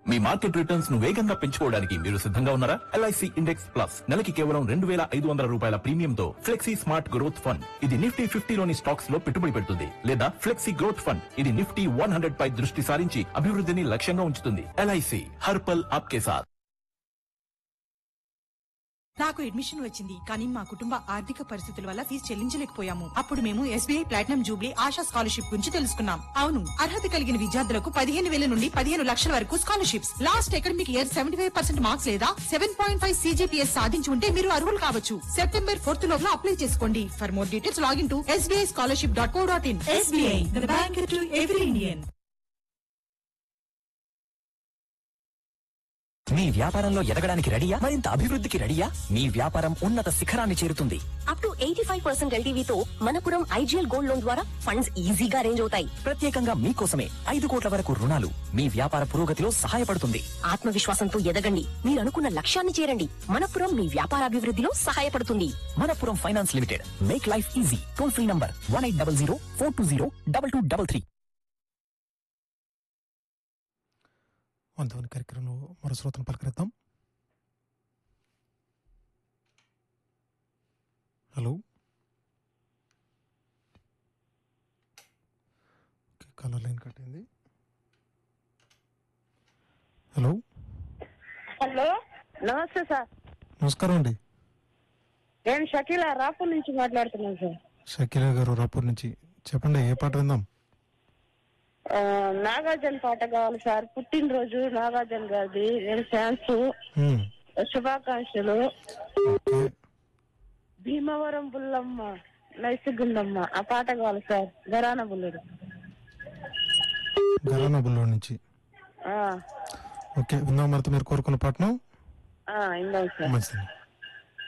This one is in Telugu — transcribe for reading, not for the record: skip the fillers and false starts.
మీ మార్కెట్ రిటర్న్స్ ను వేగంగా పెంచుకోవడానికి మీరు సిద్ధంగా ఉన్నారా? LIC ఇండెక్స్ ప్లస్ నెలకి కేవలం 2,500 రూపాయల ప్రీమియంతో ఫ్లెక్సీ స్మార్ట్ గ్రోత్ ఫండ్. ఇది నిఫ్టీ 50లోని స్టాక్స్ లో పెట్టుబడి పెడుతుంది. లేదా ఫ్లెక్సీ గ్రోత్ ఫండ్, ఇది నిఫ్టీ 100 పై దృష్టి సారించి అభివృద్ధిని లక్ష్యంగా ఉంచుతుంది. LIC హర్ పల్ ఆప్కే సాథ్. నాకు అడ్మిషన్ వచ్చింది, కానీ మా కుటుంబ ఆర్థిక పరిస్థితుల వల్ల ఫీజు చెల్లించలేకపోయాము. అప్పుడు మేము SBI platinum Jubilee ASHA scholarship గురించి తెలుసుకున్నాం. అవును, అర్హత కలిగిన విద్యార్థులకు 15,000 నుండి 15 లక్షల వరకు scholarships. Last academic year 75% marks లేదా 7.5 CGPS సాధించి ఉంటే మీరు అర్హులు కావచ్చు. సెప్టెంబర్ 4th లోపల అప్లై చేసుకోండి. For more details login to sbischolarship.co.in. SBI, the bank to every Indian. మీ వ్యాపారంలో ఎదగడానికి రెడీయా? మరింత అభివృద్ధికి రెడీయా? మీ వ్యాపారం ఉన్నత శిఖరాన్ని చేరుతుంది. Up to 85% LTVతో Manappuram IGL gold loan ద్వారా ఫండ్స్ ఈజీగా అరేంజ్ అవుతాయి. ప్రత్యేకంగా మీకోసమే 5 కోట్ల వరకు రుణాలు మీ వ్యాపార పురోగతిలో సహాయపడుతుంది. ఆత్మవిశ్వాసంతో ఎదగండి, మీరు అనుకున్న లక్ష్యాన్ని చేరండి. మనపురం మీ వ్యాపార అభివృద్ధిలో సహాయపడుతుంది. Manappuram finance limited, make life easy. Toll free number 1800-420-2233. వంతవని కార్యక్రమంలో మరో శ్రోతను పలకరిద్దాం. హలో, కలర్ లైన్ కట్టింది. హలో హలో, నమస్తే సార్. నమస్కారం అండి. నేను షకీలా రాపూర్ నుంచి మాట్లాడుతున్నాను సార్. షకీలా గారు రాపూర్ నుంచి, చెప్పండి ఏ పాట విందాం? నాగార్జున పాట కావాలి సార్. పుట్టినరోజు నాగార్జున గారిది. నేను ఫ్యాన్స్, శుభాకాంక్షలు. భీమవరం బుల్లమ్మ నైసిగుండమ్మ ఆ పాట కావాలి సార్. గరానా బుల్లుడు నుంచి. ఓకే, విందాం. మరి మీరు కోరుకున్న పాటను ఇందాం సార్. మంచిది.